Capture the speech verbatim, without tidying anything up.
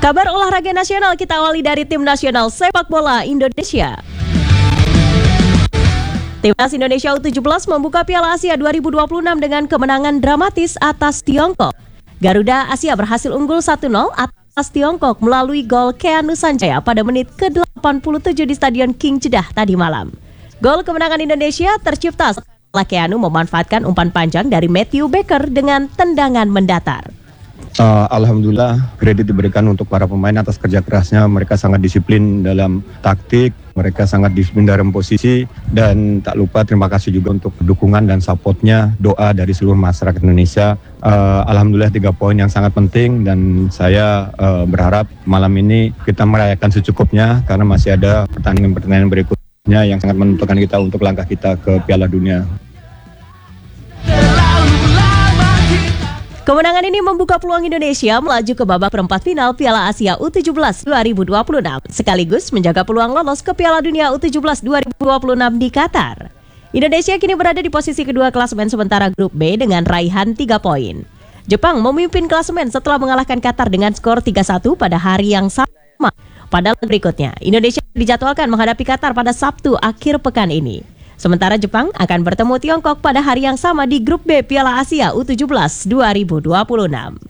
Kabar olahraga nasional kita awali dari tim nasional sepak bola Indonesia. Timnas Indonesia U tujuh belas membuka Piala Asia dua ribu dua puluh enam dengan kemenangan dramatis atas Tiongkok. Garuda Asia berhasil unggul satu nol atas Tiongkok melalui gol Keanu Sanjaya pada menit ke delapan puluh tujuh di Stadion King Jeddah tadi malam. Gol kemenangan Indonesia tercipta setelah Keanu memanfaatkan umpan panjang dari Matthew Baker dengan tendangan mendatar. Uh, Alhamdulillah, kredit diberikan untuk para pemain atas kerja kerasnya. Mereka sangat disiplin dalam taktik, mereka sangat disiplin dalam posisi, dan tak lupa terima kasih juga untuk dukungan dan supportnya, doa dari seluruh masyarakat Indonesia. Uh, Alhamdulillah tiga poin yang sangat penting, dan saya uh, berharap malam ini kita merayakan secukupnya karena masih ada pertandingan-pertandingan berikutnya yang sangat menentukan kita untuk langkah kita ke Piala Dunia. Kemenangan ini membuka peluang Indonesia melaju ke babak perempat final Piala Asia U tujuh belas dua ribu dua puluh enam, sekaligus menjaga peluang lolos ke Piala Dunia U tujuh belas dua ribu dua puluh enam di Qatar. Indonesia kini berada di posisi kedua klasemen sementara grup B dengan raihan tiga poin. Jepang memimpin klasemen setelah mengalahkan Qatar dengan skor tiga satu pada hari yang sama. Pada leg berikutnya, Indonesia dijadwalkan menghadapi Qatar pada Sabtu akhir pekan ini. Sementara Jepang akan bertemu Tiongkok pada hari yang sama di grup B Piala Asia U tujuh belas dua ribu dua puluh enam.